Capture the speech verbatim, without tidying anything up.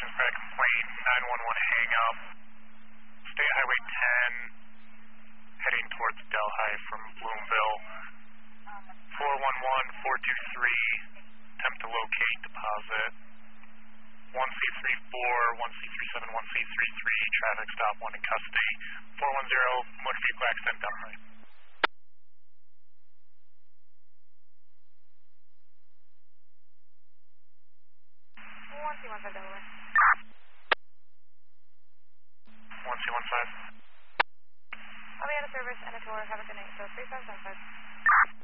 Operations Crack Complaint, nine one one hang up, State Highway ten, heading towards Delhi from Bloomville. four one one, four two three, attempt to locate deposit. one C three four, one C three seven, one C three three, traffic stop, one in custody. four one zero, motor vehicle accident, down right. one C one five, Delaware. one C one five. I'll be out of service and a tour. Have a good night. So three five seven five.